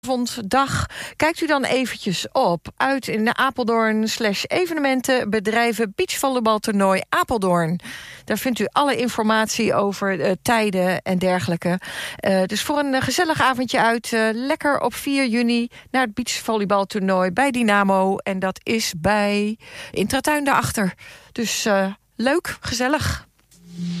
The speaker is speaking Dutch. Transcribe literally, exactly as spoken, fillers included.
Dag. Kijkt u dan eventjes op uit in de Apeldoorn slash evenementen bedrijven beachvolleybaltoernooi Apeldoorn. Daar vindt u alle informatie over uh, tijden en dergelijke. Uh, dus voor een uh, gezellig avondje uit, uh, lekker op vier juni naar het beachvolleybaltoernooi bij Dynamo. En dat is bij Intratuin daarachter. Dus uh, leuk, gezellig.